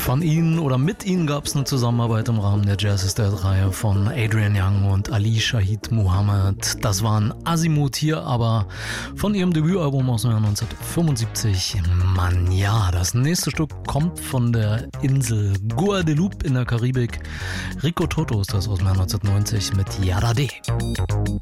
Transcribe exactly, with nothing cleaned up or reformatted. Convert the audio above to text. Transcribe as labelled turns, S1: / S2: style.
S1: Von ihnen oder mit ihnen gab es eine Zusammenarbeit im Rahmen der Jazz is Dead-Reihe von Adrian Younge und Ali Shaheed Muhammad. Das waren Azimuth hier, aber von ihrem Debütalbum aus dem Jahr neunzehnhundertfünfundsiebzig. Mann, ja, das nächste Stück kommt von der Insel Guadeloupe in der Karibik. Rico Toto ist das aus dem Jahr neunzehnhundertneunzig mit Yara D.